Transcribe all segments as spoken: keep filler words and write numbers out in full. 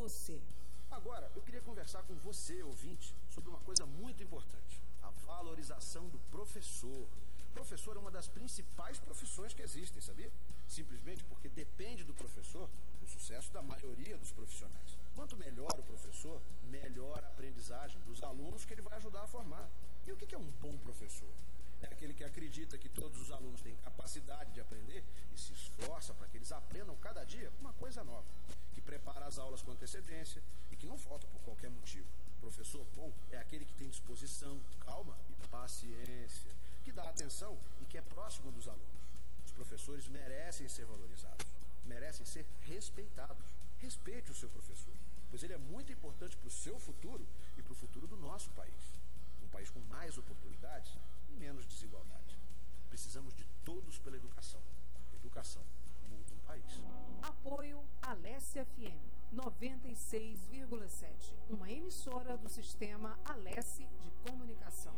você. Agora, eu queria conversar com você, ouvinte, sobre uma coisa muito importante: a valorização do professor. Professor é uma das principais profissões que existem, sabia? Simplesmente porque depende do professor o sucesso da maioria dos profissionais. Quanto melhor o professor, melhor a aprendizagem dos alunos que ele vai ajudar a formar. E o que é um bom professor? É aquele que acredita que todos os alunos têm capacidade de aprender e se esforça para que eles aprendam cada dia uma coisa nova, que prepara as aulas com antecedência e que não falta por qualquer motivo. Professor bom é aquele que tem disposição, calma e paciência, que dá atenção e que é próximo dos alunos. Os professores merecem ser valorizados, merecem ser respeitados. Respeite o seu professor, pois ele é muito importante para o seu futuro e para o futuro do nosso país. Um país com mais oportunidades e menos desigualdade. Precisamos de todos pela educação. Educação muda um país. Apoio Alesse F M noventa e seis vírgula sete, uma emissora do sistema Alesse de comunicação.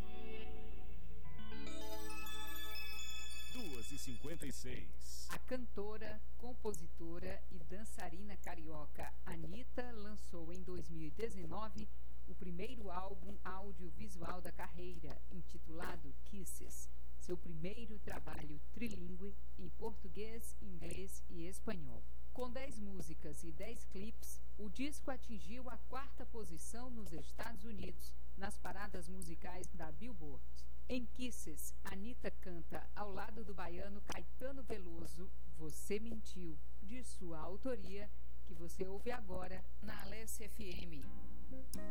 duas e cinquenta e seis. A cantora, compositora e dançarina carioca Anitta lançou em dois mil e dezenove o primeiro álbum audiovisual da carreira, intitulado Kisses, seu primeiro trabalho trilingüe em português, inglês e espanhol. Com dez músicas e dez clipes, o disco atingiu a quarta posição nos Estados Unidos, nas paradas musicais da Billboard. Em Kisses, Anitta canta ao lado do baiano Caetano Veloso, Você Mentiu, de sua autoria, que você ouve agora na Alesse F M.